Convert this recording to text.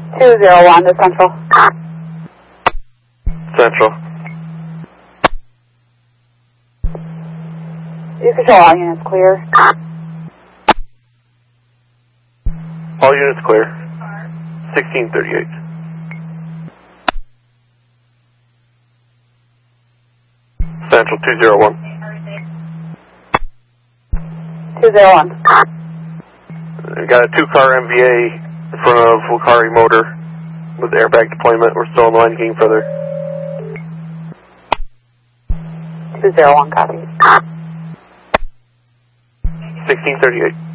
201 to Central. Central. You control all units clear. All units clear. 1638. Central 201. 201. We got a 2-car MVA in front of Wakari Motor with airbag deployment. We're still in line getting further. 201, copy. 1638.